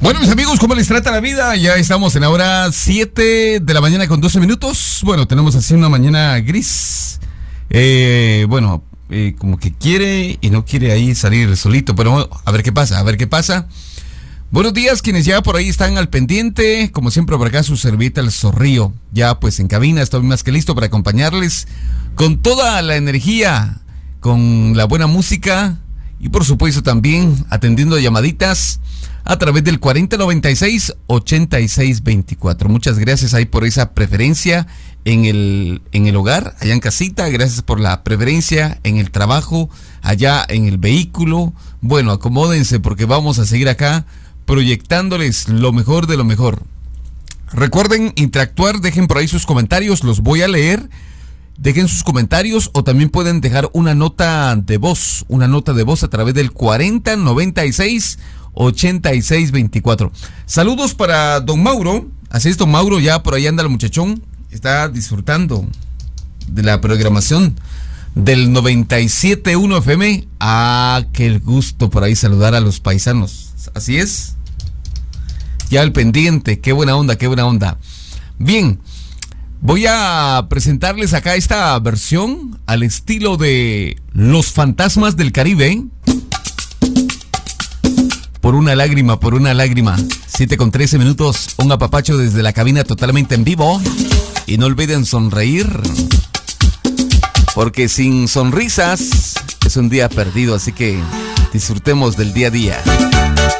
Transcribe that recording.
Bueno, mis amigos, ¿cómo les trata la vida? Ya estamos en la hora 7 de la mañana con 12 minutos. Bueno, tenemos así una mañana gris. Como que quiere y no quiere ahí salir solito. Pero a ver qué pasa, Buenos días, quienes ya por ahí están al pendiente. Como siempre, por acá su servita El Zorrillo. Ya pues en cabina, estoy más que listo para acompañarles con toda la energía, con la buena música y por supuesto también atendiendo llamaditas a través del 4096-8624. Muchas gracias ahí por esa preferencia en el hogar, allá en casita. Gracias por la preferencia en el trabajo, allá en el vehículo. Bueno, acomódense porque vamos a seguir acá proyectándoles lo mejor de lo mejor. Recuerden interactuar, dejen por ahí sus comentarios, los voy a leer. Dejen sus comentarios o también pueden dejar una nota de voz a través del 4096-8624. Saludos para don Mauro. Así es, don Mauro, ya por ahí anda el muchachón. Está disfrutando de la programación del 97.1 FM. Qué gusto por ahí saludar a los paisanos. Así es. Ya al pendiente, qué buena onda. Bien. Voy a presentarles acá esta versión al estilo de Los Fantasmas del Caribe. Por una lágrima. 7:13 minutos. Un apapacho desde la cabina totalmente en vivo. Y no olviden sonreír, porque sin sonrisas es un día perdido. Así que disfrutemos del día a día.